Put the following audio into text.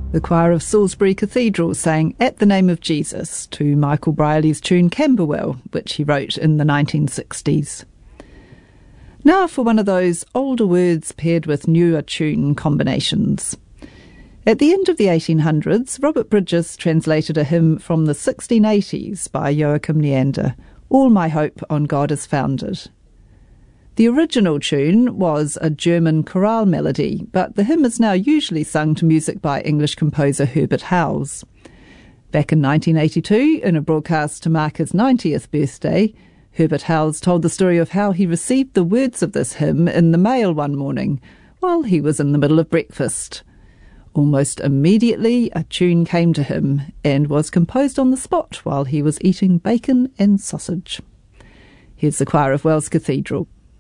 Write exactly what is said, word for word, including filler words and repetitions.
The choir of Salisbury Cathedral sang At the Name of Jesus to Michael Briley's tune Camberwell, which he wrote in the nineteen sixties. Now for one of those older words paired with newer tune combinations. At the end of the eighteen hundreds, Robert Bridges translated a hymn from the sixteen eighties by Joachim Neander, All My Hope on God Is Founded. The original tune was a German chorale melody, but the hymn is now usually sung to music by English composer Herbert Howes. Back in nineteen eighty-two, in a broadcast to mark his ninetieth birthday, Herbert Howes told the story of how he received the words of this hymn in the mail one morning, while he was in the middle of breakfast. Almost immediately, a tune came to him, and was composed on the spot while he was eating bacon and sausage. Here's the choir of Wells Cathedral.